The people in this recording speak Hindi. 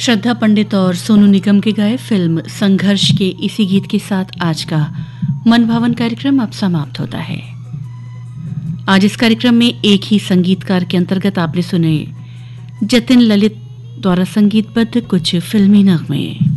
श्रद्धा पंडित और सोनू निगम के गाए फिल्म संघर्ष के इसी गीत के साथ आज का मनभावन कार्यक्रम अब समाप्त होता है। आज इस कार्यक्रम में एक ही संगीतकार के अंतर्गत आपने सुने जतिन ललित द्वारा संगीतबद्ध कुछ फिल्मी नगमे।